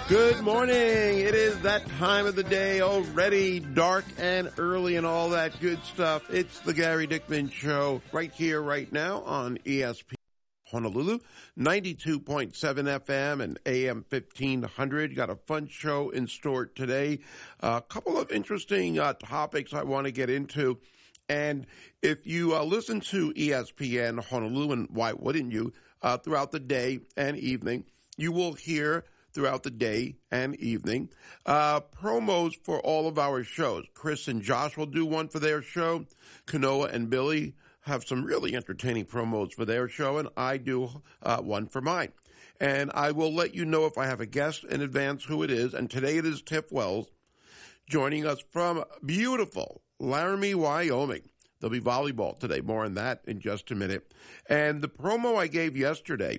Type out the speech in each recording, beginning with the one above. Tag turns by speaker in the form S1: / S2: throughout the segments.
S1: Good morning. It is that time of the day already, dark and early and all that good stuff. It's the Gary Dickman Show right here, right now on ESPN Honolulu, 92.7 FM and AM 1500. Got a fun show in store today. A couple of interesting topics I want to get into. And if you listen to ESPN Honolulu, and why wouldn't you, throughout the day and evening, you will hear throughout the day and evening promos for all of our shows. Chris and Josh will do one for their show. Kanoa and Billy have some really entertaining promos for their show, and I do one for mine. And I will let you know if I have a guest in advance who it is. And today it is Tiff Wells joining us from beautiful Laramie, Wyoming. There'll be volleyball today. More on that in just a minute. And the promo I gave yesterday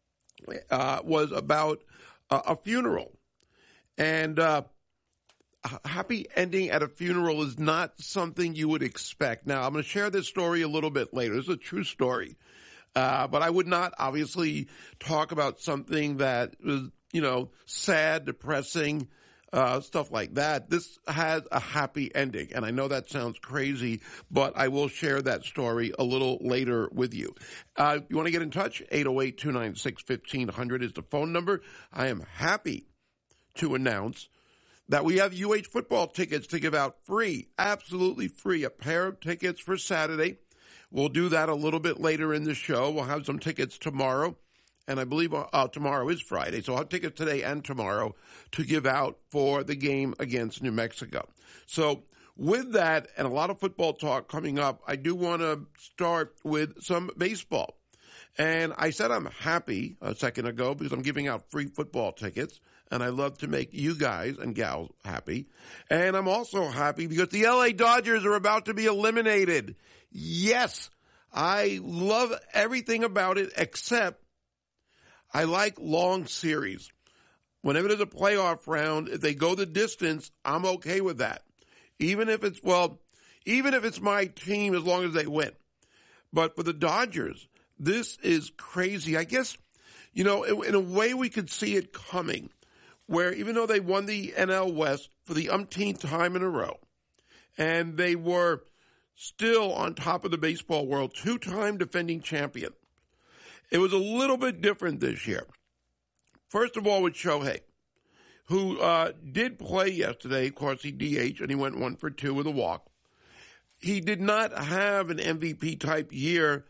S1: was about a funeral. And a happy ending at a funeral is not something you would expect. Now, I'm going to share this story a little bit later. This is a true story. But I would not obviously talk about something that was, sad, depressing, stuff like that. This has a happy ending. And I know that sounds crazy, but I will share that story a little later with you. You want to get in touch? 808-296-1500 is the phone number. I am happy to announce that we have UH football tickets to give out free, absolutely free, a pair of tickets for Saturday. We'll do that a little bit later in the show. We'll have some tickets tomorrow. And I believe tomorrow is Friday, so I'll have tickets today and tomorrow to give out for the game against New Mexico. So with that and a lot of football talk coming up, I do want to start with some baseball. And I said I'm happy a second ago because I'm giving out free football tickets, and I love to make you guys and gals happy. And I'm also happy because the LA Dodgers are about to be eliminated. Yes, I love everything about it except I like long series. Whenever there's a playoff round, if they go the distance, I'm okay with that. Even if it's my team, as long as they win. But for the Dodgers, this is crazy. I guess, in a way we could see it coming, where even though they won the NL West for the umpteenth time in a row, and they were still on top of the baseball world, two-time defending champion, it was a little bit different this year. First of all, with Shohei, who did play yesterday. Of course, he DH, and he went 1 for 2 with a walk. He did not have an MVP-type year,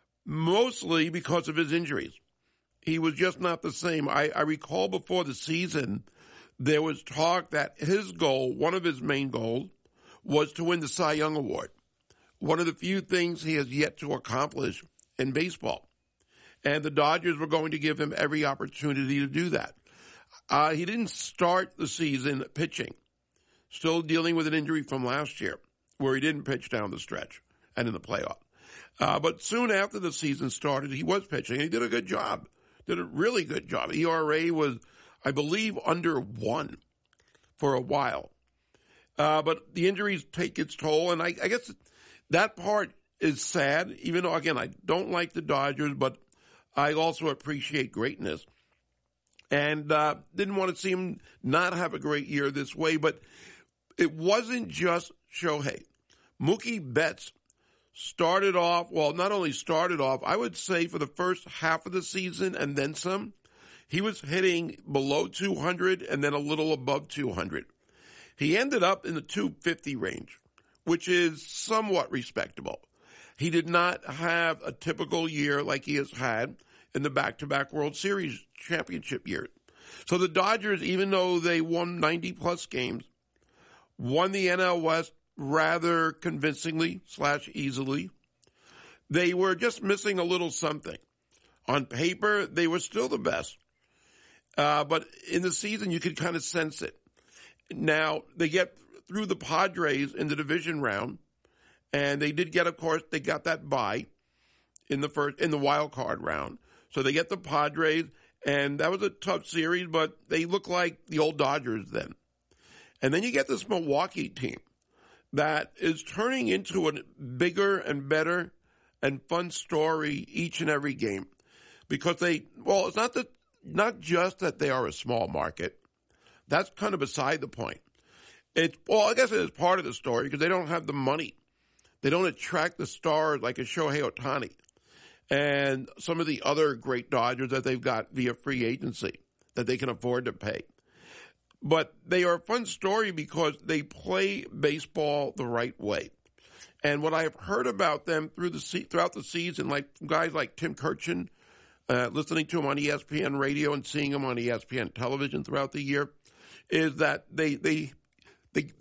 S1: mostly because of his injuries. He was just not the same. I recall before the season, there was talk that his goal, one of his main goals, was to win the Cy Young Award. One of the few things he has yet to accomplish in baseball. And the Dodgers were going to give him every opportunity to do that. He didn't start the season pitching, still dealing with an injury from last year where he didn't pitch down the stretch and in the playoff. But soon after the season started, he was pitching. He did a good job, did a really good job. ERA was, I believe, under 1 for a while. But the injuries take its toll, and I guess that part is sad, even though, again, I don't like the Dodgers, but I also appreciate greatness, and didn't want to see him not have a great year this way. But it wasn't just Shohei. Mookie Betts started off, not only started off, I would say for the first half of the season and then some, he was hitting below 200 and then a little above 200. He ended up in the 250 range, which is somewhat respectable. He did not have a typical year like he has had in the back-to-back World Series championship years. So the Dodgers, even though they won 90-plus games, won the NL West rather convincingly / easily, they were just missing a little something. On paper, they were still the best. But in the season, you could kind of sense it. Now, they get through the Padres in the division round, and they did get, of course, they got that bye in the wild card round. So they get the Padres, and that was a tough series, but they look like the old Dodgers then. And then you get this Milwaukee team that is turning into a bigger and better and fun story each and every game. Because it's not just that they are a small market. That's kind of beside the point. I guess it is part of the story because they don't have the money. They don't attract the stars like a Shohei Ohtani and some of the other great Dodgers that they've got via free agency that they can afford to pay. But they are a fun story because they play baseball the right way. And what I have heard about them throughout the season, like guys like Tim Kurkjian, listening to him on ESPN radio and seeing him on ESPN television throughout the year, is that they put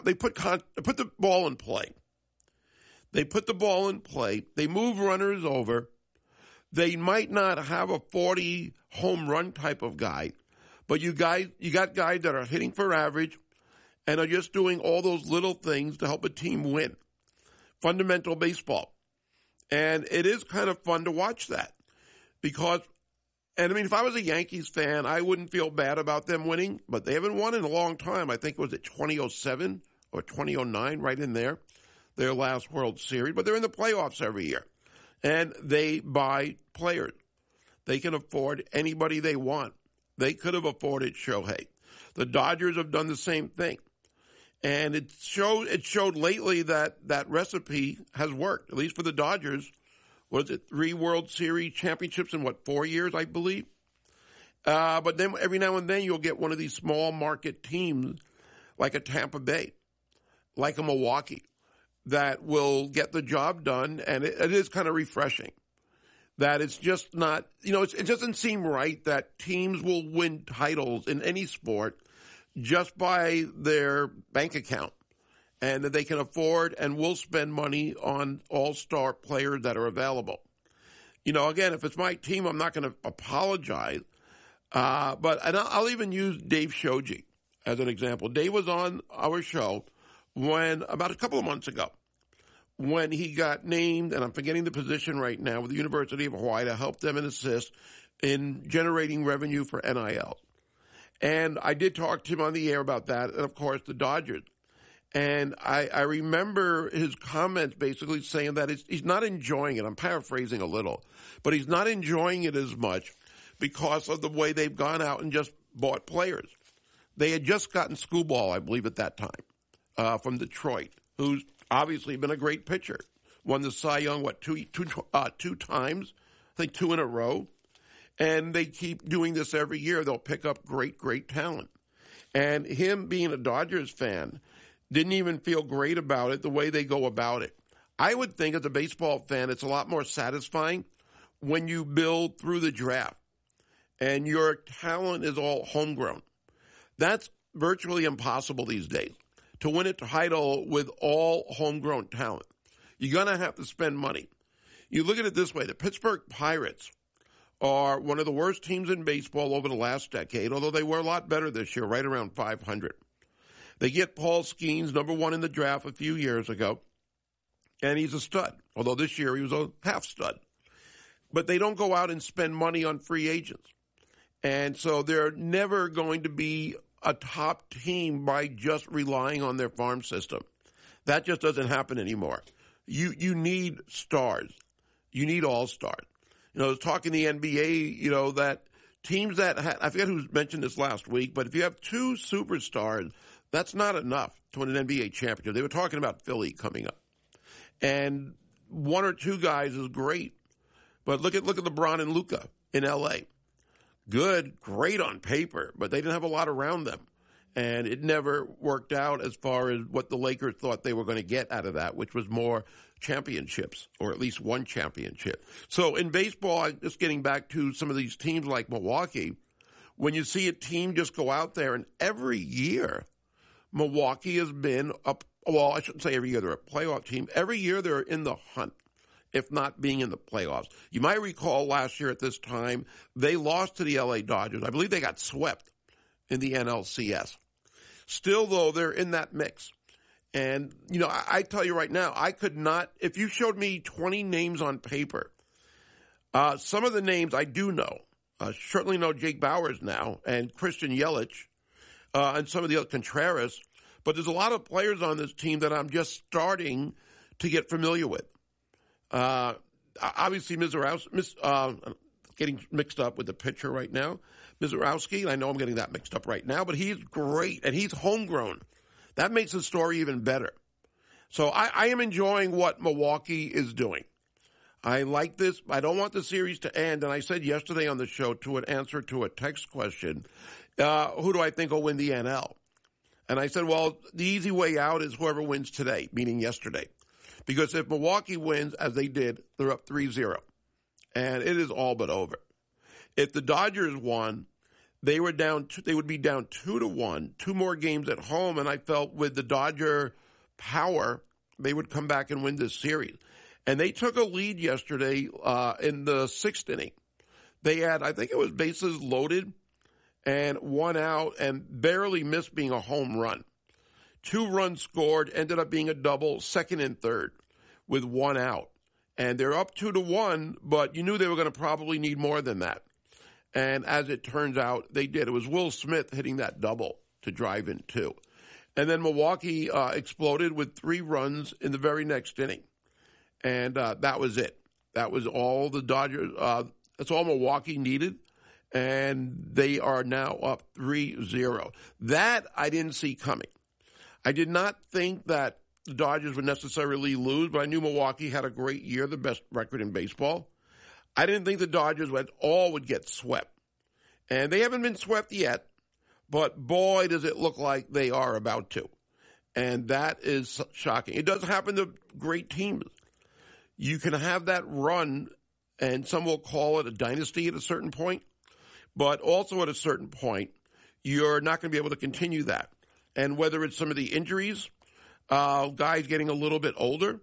S1: the ball in play. They put the ball in play. They move runners over. They might not have a 40 home run type of guy, but you got guys that are hitting for average and are just doing all those little things to help a team win. Fundamental baseball. And it is kind of fun to watch that because, and I mean, if I was a Yankees fan, I wouldn't feel bad about them winning, but they haven't won in a long time. I think it was at 2007 or 2009, right in there, their last World Series, but they're in the playoffs every year. And they buy players. They can afford anybody they want. They could have afforded Shohei. The Dodgers have done the same thing. And it showed lately that recipe has worked, at least for the Dodgers. Was it 3 World Series championships in 4 years, I believe? But then every now and then you'll get one of these small market teams like a Tampa Bay, like a Milwaukee, that will get the job done. And it is kind of refreshing that it's just not, it doesn't seem right that teams will win titles in any sport just by their bank account and that they can afford and will spend money on all-star players that are available. Again, if it's my team, I'm not going to apologize. But I'll even use Dave Shoji as an example. Dave was on our show about a couple of months ago when he got named, and I'm forgetting the position right now, with the University of Hawaii to help them and assist in generating revenue for NIL. And I did talk to him on the air about that, and of course the Dodgers. And I remember his comments basically saying that he's not enjoying it. I'm paraphrasing a little, but he's not enjoying it as much because of the way they've gone out and just bought players. They had just gotten Skubal, I believe, at that time, from Detroit, who's obviously been a great pitcher. Won the Cy Young, two times? I think 2 in a row. And they keep doing this every year. They'll pick up great, great talent. And him being a Dodgers fan didn't even feel great about it, the way they go about it. I would think as a baseball fan, it's a lot more satisfying when you build through the draft and your talent is all homegrown. That's virtually impossible these days, to win a title with all homegrown talent. You're going to have to spend money. You look at it this way, the Pittsburgh Pirates are one of the worst teams in baseball over the last decade, although they were a lot better this year, right around 500. They get Paul Skeens, number 1 in the draft a few years ago, and he's a stud, although this year he was a half stud. But they don't go out and spend money on free agents. And so they're never going to be a top team by just relying on their farm system. That just doesn't happen anymore. You need stars. You need all-stars. I was talking the NBA, that teams that I forget who mentioned this last week, but if you have 2 superstars, that's not enough to win an NBA championship. They were talking about Philly coming up. And 1 or 2 guys is great. But look at LeBron and Luka in LA. Good, great on paper, but they didn't have a lot around them. And it never worked out as far as what the Lakers thought they were going to get out of that, which was more championships, or at least 1 championship. So in baseball, just getting back to some of these teams like Milwaukee, when you see a team just go out there, and every year Milwaukee has been I shouldn't say every year they're a playoff team. Every year they're in the hunt, if not being in the playoffs. You might recall last year at this time, they lost to the LA Dodgers. I believe they got swept in the NLCS. Still, though, they're in that mix. And, I tell you right now, I could not, if you showed me 20 names on paper, some of the names I do know. Certainly know Jake Bauers now and Christian Yelich and some of the other Contreras. But there's a lot of players on this team that I'm just starting to get familiar with. Obviously, getting mixed up with the pitcher right now. Mizorowski. I know I'm getting that mixed up right now, but he's great, and he's homegrown. That makes the story even better. So I am enjoying what Milwaukee is doing. I like this. I don't want the series to end. And I said yesterday on the show to an answer to a text question, who do I think will win the NL? And I said, well, the easy way out is whoever wins today, meaning yesterday. Because if Milwaukee wins, as they did, they're up 3-0. And it is all but over. If the Dodgers won, they would be down 2-1, 2 more games at home. And I felt with the Dodger power, they would come back and win this series. And they took a lead yesterday in the 6th inning. They had, I think it was bases loaded and 1 out and barely missed being a home run. 2 runs scored, ended up being a double, 2nd and 3rd with 1 out. And they're up 2-1, but you knew they were going to probably need more than that. And as it turns out, they did. It was Will Smith hitting that double to drive in 2. And then Milwaukee exploded with 3 runs in the very next inning. And that was it. That was all the Dodgers, that's all Milwaukee needed. And they are now up 3-0. That I didn't see coming. I did not think that the Dodgers would necessarily lose, but I knew Milwaukee had a great year, the best record in baseball. I didn't think the Dodgers would get swept. And they haven't been swept yet. But boy, does it look like they are about to. And that is shocking. It does happen to great teams. You can have that run, and some will call it a dynasty at a certain point. But also at a certain point, you're not going to be able to continue that. And whether it's some of the injuries, guys getting a little bit older,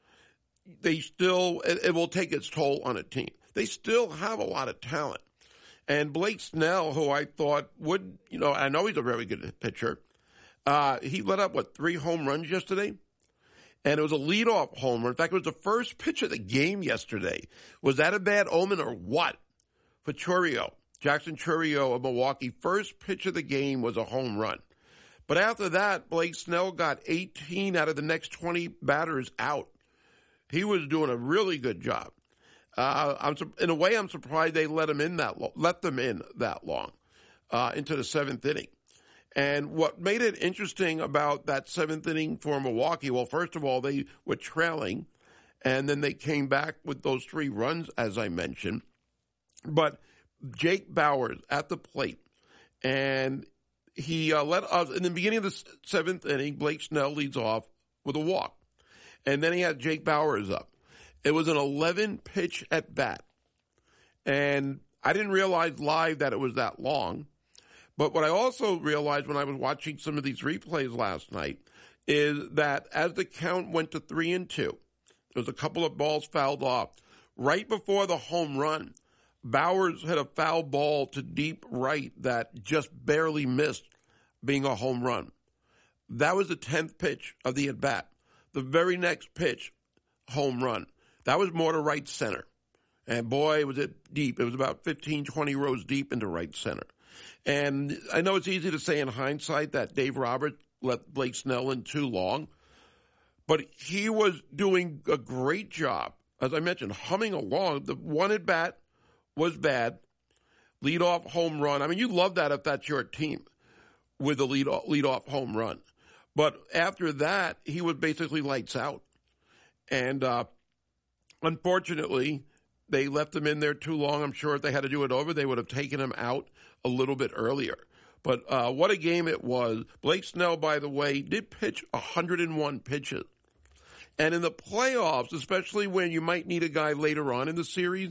S1: it will take its toll on a team. They still have a lot of talent. And Blake Snell, who I thought would, I know he's a very good pitcher. He let up, 3 home runs yesterday? And it was a leadoff home run. In fact, it was the first pitch of the game yesterday. Was that a bad omen or what? For Chourio, Jackson Chourio of Milwaukee, first pitch of the game was a home run. But after that, Blake Snell got 18 out of the next 20 batters out. He was doing a really good job. In a way, I'm surprised they let them in that long into the 7th inning. And what made it interesting about that 7th inning for Milwaukee, well, first of all, they were trailing, and then they came back with those 3 runs, as I mentioned. But Jake Bauers at the plate, and he let us, in the beginning of the 7th inning, Blake Snell leads off with a walk. And then he had Jake Bauers up. It was an 11-pitch at bat. And I didn't realize live that it was that long. But what I also realized when I was watching some of these replays last night is that as the count went to 3-2, there was a couple of balls fouled off. Right before the home run, Bauers had a foul ball to deep right that just barely missed being a home run. That was the 10th pitch of the at-bat. The very next pitch, home run. That was more to right center. And boy, was it deep. It was about 15, 20 rows deep into right center. And I know it's easy to say in hindsight that Dave Roberts let Blake Snell in too long, but he was doing a great job, as I mentioned, humming along. The one at bat was bad. Leadoff home run. I mean, you love that if that's your team with a leadoff home run. But after that, he was basically lights out. And unfortunately, they left him in there too long. I'm sure if they had to do it over, they would have taken him out a little bit earlier. But what a game it was. Blake Snell, by the way, did pitch 101 pitches. And in the playoffs, especially when you might need a guy later on in the series,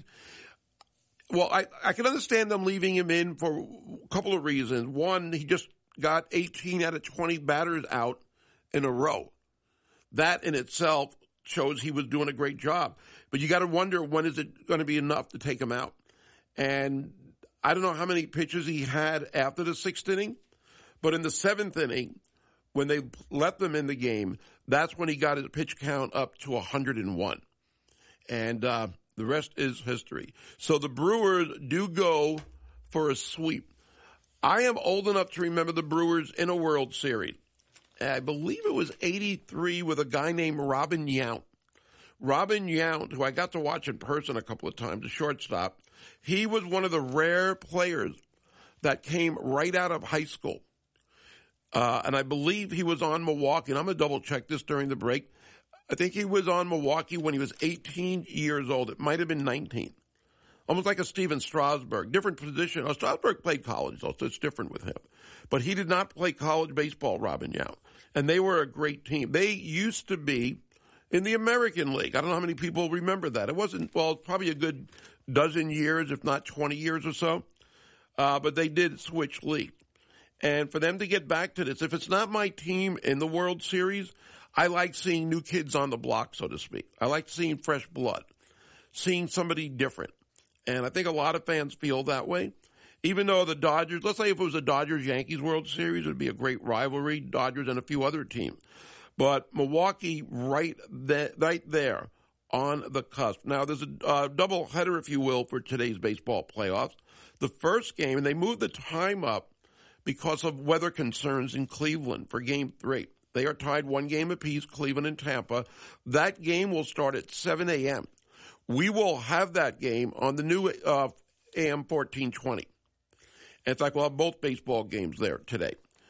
S1: well, I can understand them leaving him in for a couple of reasons. One, he just got 18 out of 20 batters out in a row. That in itself shows he was doing a great job. But you got to wonder, when is it going to be enough to take him out? And I don't know how many pitches he had after the 6th inning, but in the 7th inning, when they let them in the game, that's when he got his pitch count up to 101. And the rest is history. So the Brewers do go for a sweep. I am old enough to remember the Brewers in a World Series. I believe it was 83 with a guy named Robin Yount. Robin Yount, who I got to watch in person a couple of times, a shortstop, he was one of the rare players that came right out of high school. And I believe he was on Milwaukee, and I'm going to double check this during the break. I think he was on Milwaukee when he was 18 years old. It might have been 19. Almost like a Steven Strasburg. Different position. Strasburg played college, though, so it's different with him. But he did not play college baseball, Robin Yount. And they were a great team. They used to be in the American League. I don't know how many people remember that. It wasn't, well, probably a good dozen years, if not 20 years or so. But they did switch league. And for them to get back to this, if it's not my team in the World Series, I like seeing new kids on the block, so to speak. I like seeing fresh blood, seeing somebody different. And I think a lot of fans feel that way. Even though the Dodgers, let's say if it was a Dodgers-Yankees World Series, it would be a great rivalry, Dodgers and a few other teams. But Milwaukee right there on the cusp. Now, there's a double header, if you will, for today's baseball playoffs. The first game, and they moved the time up because of weather concerns in Cleveland for Game 3. They are tied 1 game apiece, Cleveland and Tampa. That game will start at 7 a.m. We will have that game on the new AM 1420. In fact, we'll have both baseball games there today.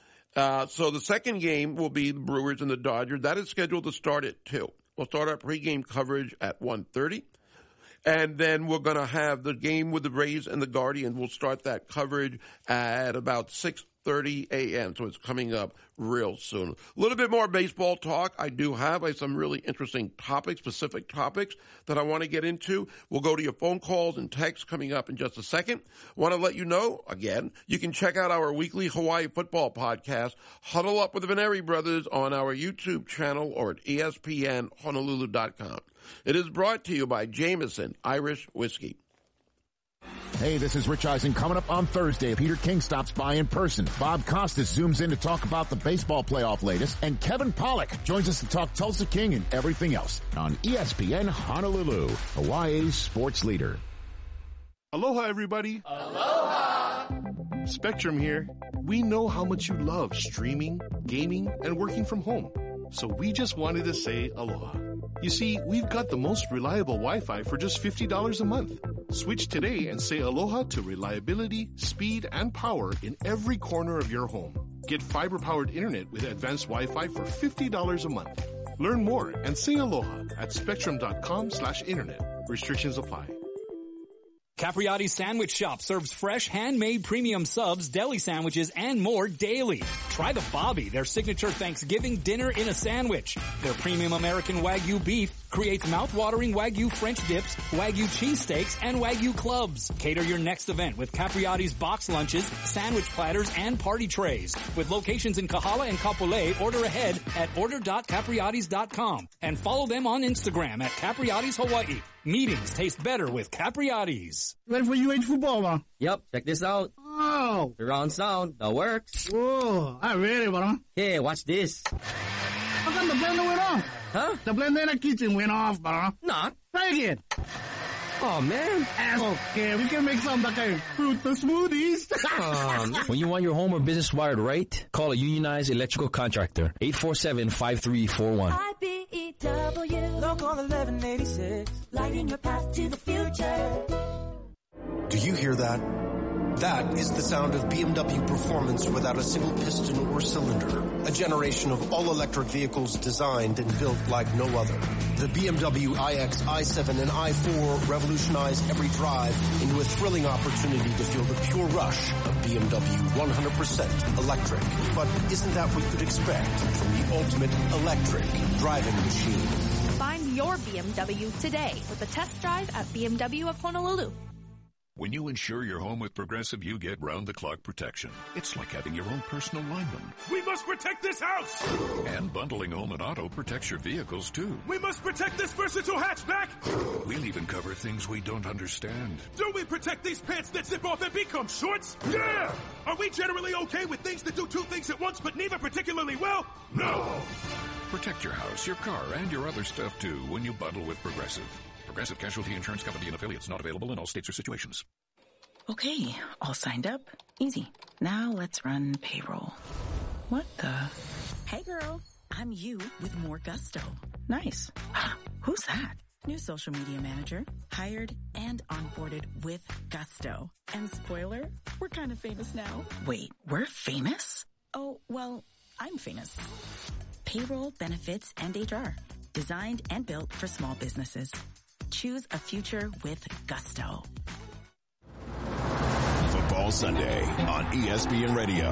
S1: So the second game will be the Brewers and the Dodgers. That is scheduled to start at 2. We'll start our pregame coverage at 1:30. And then we're going to have the game with the Rays and the Guardians. We'll start that coverage at about 6:30 a.m., so it's coming up real soon. A little bit more baseball talk. I do have some really interesting topics, specific topics that I want to get into. We'll go to your phone calls and texts coming up in just a second. I want to let you know, again, you can check out our weekly Hawaii football podcast, Huddle Up with the Veneri Brothers, on our YouTube channel or at ESPNHonolulu.com. It is brought to you by Jameson Irish Whiskey.
S2: Hey, this is Rich Eisen. Coming up on Thursday, Peter King stops by in person. Bob Costas zooms in to talk about the baseball playoff latest. And Kevin Pollak joins us to talk Tulsa King and everything else on ESPN Honolulu, Hawaii's sports leader.
S3: Aloha, everybody.
S4: Aloha!
S3: Spectrum here. We know how much you love streaming, gaming, and working from home. So we just wanted to say aloha. You see, we've got the most reliable Wi-Fi for just $50 a month. Switch today and say aloha to reliability, speed, and power in every corner of your home. Get fiber-powered internet with advanced Wi-Fi for $50 a month. Learn more and say aloha at spectrum.com/internet. Restrictions apply.
S5: Capriati's Sandwich Shop serves fresh, handmade premium subs, deli sandwiches, and more daily. Try the Bobby, their signature Thanksgiving dinner in a sandwich. Their premium American Wagyu beef creates mouth-watering Wagyu French dips, Wagyu cheesesteaks, and Wagyu clubs. Cater your next event with Capriati's box lunches, sandwich platters, and party trays. With locations in Kahala and Kapolei, order ahead at order.capriatis.com and follow them on Instagram at Capriati's Hawaii. Meetings taste better with Capriati's.
S6: Ready for UH football, man?
S4: Yep, check this out.
S6: Oh.
S4: Surround sound, that works.
S6: Whoa, I'm ready, bro.
S4: Hey, watch this.
S6: How come the blender went off?
S4: Huh?
S6: The blender in the kitchen went off, bro.
S4: Nah.
S6: Try again.
S4: Oh, man.
S6: Okay, we can make some that can fruit the smoothies.
S7: When you want your home or business wired right, call a unionized electrical contractor. 847-5341.
S8: IBEW. Local 1186. Lighting your path to the future.
S9: Do you hear that? That is the sound of BMW performance without a single piston or cylinder. A generation of all-electric vehicles designed and built like no other. The BMW iX, i7, and i4 revolutionize every drive into a thrilling opportunity to feel the pure rush of BMW 100% electric. But isn't that what you'd expect from the ultimate electric driving machine?
S10: Find your BMW today with a test drive at BMW of Honolulu.
S11: When you insure your home with Progressive, you get round-the-clock protection. It's like having your own personal lineman.
S12: We must protect this house!
S11: And bundling home and auto protects your vehicles, too.
S12: We must protect this versatile hatchback!
S11: We'll even cover things we don't understand.
S12: Do we protect these pants that zip off and become shorts? Yeah! Are we generally okay with things that do two things at once, but neither particularly well? No!
S11: Protect your house, your car, and your other stuff, too, when you bundle with Progressive. Progressive Casualty Insurance Company and affiliates, not available in all states or situations.
S13: Okay, all signed up. Easy. Now let's run payroll. What the?
S14: Hey girl, I'm you with more gusto.
S13: Nice. Who's that? New social media manager, hired and onboarded with gusto. And spoiler, we're kind of famous now. Wait, we're famous? Oh, well, I'm famous. Payroll, benefits, and HR. Designed and built for small businesses. Choose a future with gusto.
S14: Football Sunday on ESPN Radio.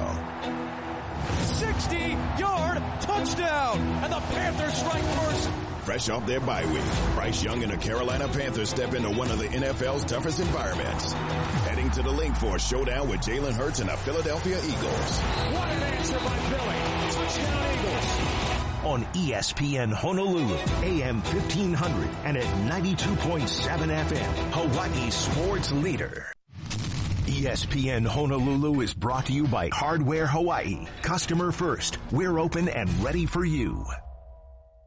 S15: 60-yard touchdown, and the Panthers strike first.
S14: Fresh off their bye week, Bryce Young and the Carolina Panthers step into one of the NFL's toughest environments. Heading to the link for a showdown with Jalen Hurts and the Philadelphia Eagles.
S15: What an answer by Philly. Touchdown Eagles.
S16: On ESPN Honolulu, AM 1500 and at 92.7 FM, Hawaii's sports leader. ESPN Honolulu is brought to you by Hardware Hawaii. Customer first. We're open and ready for you.